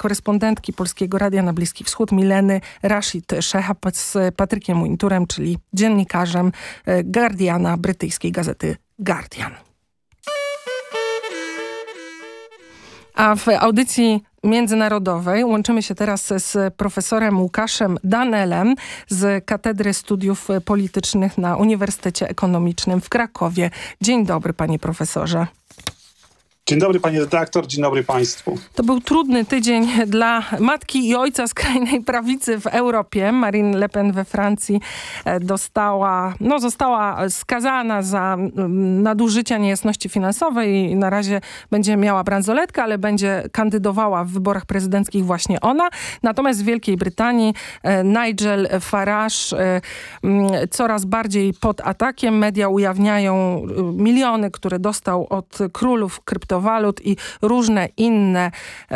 korespondentki Polskiego Radia na Bliski Wschód Mileny Rashid Shehab z Patrykiem Winturem, czyli dziennikarzem Guardiana, brytyjskiej gazety Guardian. A w audycji międzynarodowej łączymy się teraz z profesorem Łukaszem Danelem z Katedry Studiów Politycznych na Uniwersytecie Ekonomicznym w Krakowie. Dzień dobry, panie profesorze. Dzień dobry pani redaktor, dzień dobry państwu. To był trudny tydzień dla matki i ojca skrajnej prawicy w Europie. Marine Le Pen we Francji została skazana za nadużycia niejasności finansowej i na razie będzie miała bransoletkę, ale będzie kandydowała w wyborach prezydenckich właśnie ona. Natomiast w Wielkiej Brytanii Nigel Farage coraz bardziej pod atakiem. Media ujawniają miliony, które dostał od królów kryptowalut i różne inne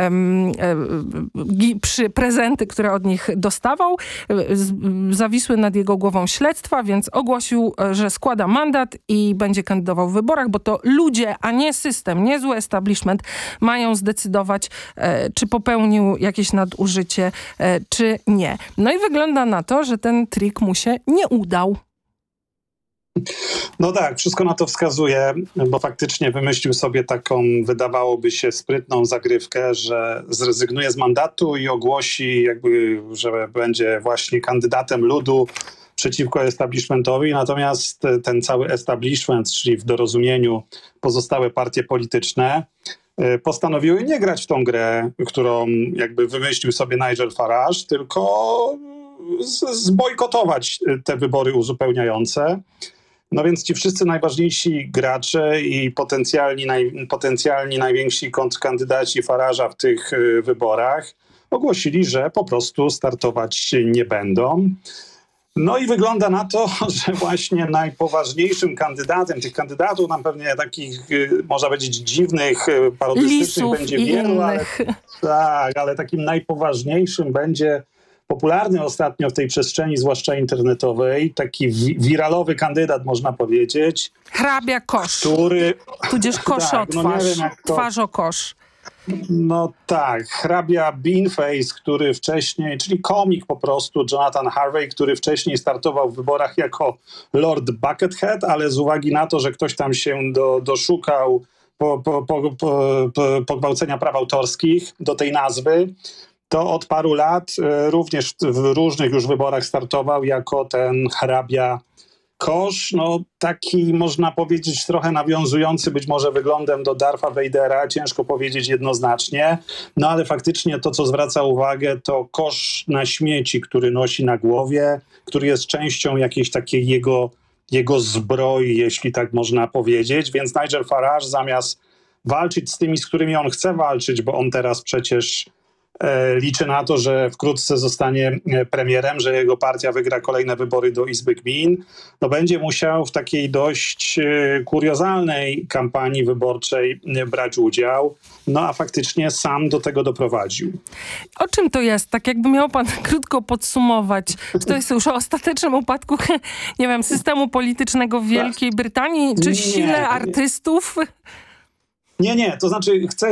prezenty, które od nich dostawał. Zawisły nad jego głową śledztwa, więc ogłosił, że składa mandat i będzie kandydował w wyborach, bo to ludzie, a nie system, nie zły establishment mają zdecydować, czy popełnił jakieś nadużycie, czy nie. No i wygląda na to, że ten trik mu się nie udał. No tak, wszystko na to wskazuje, bo faktycznie wymyślił sobie taką, wydawałoby się, sprytną zagrywkę, że zrezygnuje z mandatu i ogłosi że będzie właśnie kandydatem ludu przeciwko establishmentowi. Natomiast ten cały establishment, czyli w dorozumieniu pozostałe partie polityczne, postanowiły nie grać w tą grę, którą wymyślił sobie Nigel Farage, tylko zbojkotować te wybory uzupełniające. No więc ci wszyscy najważniejsi gracze i potencjalni najwięksi kontrkandydaci Farage'a w tych wyborach ogłosili, że po prostu startować nie będą. No i wygląda na to, że właśnie najpoważniejszym kandydatem, tych kandydatów nam pewnie takich, można powiedzieć, dziwnych, parodystycznych będzie wielu, ale takim najpoważniejszym będzie popularny ostatnio w tej przestrzeni, zwłaszcza internetowej, taki wiralowy kandydat, można powiedzieć. Hrabia Kosz. Tudzież Koszotwarz. Twarz o kosz. No tak, hrabia Beanface, który wcześniej, czyli komik po prostu, Jonathan Harvey, który wcześniej startował w wyborach jako Lord Buckethead, ale z uwagi na to, że ktoś tam się doszukał pogwałcenia praw autorskich do tej nazwy, to od paru lat również w różnych już wyborach startował jako ten hrabia Kosz. No taki, można powiedzieć, trochę nawiązujący być może wyglądem do Dartha Vadera, ciężko powiedzieć jednoznacznie, no ale faktycznie to, co zwraca uwagę, to kosz na śmieci, który nosi na głowie, który jest częścią jakiejś takiej jego zbroi, jeśli tak można powiedzieć, więc Nigel Farage zamiast walczyć z tymi, z którymi on chce walczyć, bo on teraz przecież liczy na to, że wkrótce zostanie premierem, że jego partia wygra kolejne wybory do Izby Gmin, no będzie musiał w takiej dość kuriozalnej kampanii wyborczej brać udział, no a faktycznie sam do tego doprowadził. O czym to jest? Tak jakby miał pan krótko podsumować. Czy to jest już o ostatecznym upadku, nie wiem, systemu politycznego w Wielkiej Brytanii, czy sile artystów? Nie, to znaczy chcę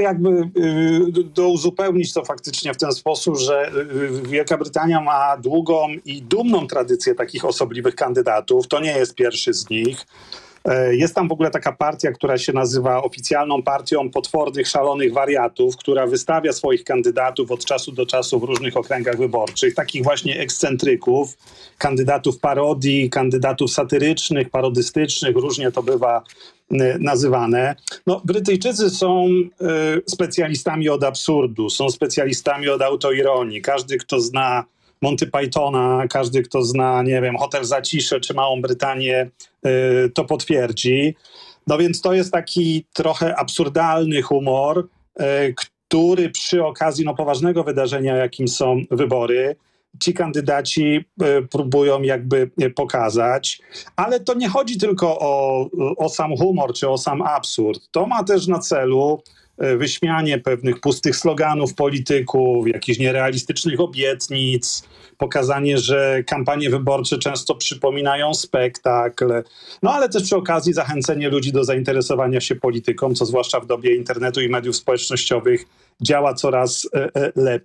uzupełnić to faktycznie w ten sposób, że Wielka Brytania ma długą i dumną tradycję takich osobliwych kandydatów. To nie jest pierwszy z nich. Jest tam w ogóle taka partia, która się nazywa oficjalną partią potwornych, szalonych wariatów, która wystawia swoich kandydatów od czasu do czasu w różnych okręgach wyborczych. Takich właśnie ekscentryków, kandydatów parodii, kandydatów satyrycznych, parodystycznych, różnie to bywa nazywane. No, Brytyjczycy są specjalistami od absurdu, są specjalistami od autoironii. Każdy, kto zna Monty Pythona, każdy, kto zna, nie wiem, Hotel Zacisze czy Małą Brytanię, to potwierdzi. No więc to jest taki trochę absurdalny humor, który przy okazji poważnego wydarzenia, jakim są wybory, ci kandydaci próbują pokazać. Ale to nie chodzi tylko o sam humor czy o sam absurd. To ma też na celu wyśmianie pewnych pustych sloganów polityków, jakichś nierealistycznych obietnic, pokazanie, że kampanie wyborcze często przypominają spektakl, no ale też przy okazji zachęcenie ludzi do zainteresowania się polityką, co zwłaszcza w dobie internetu i mediów społecznościowych działa coraz lepiej.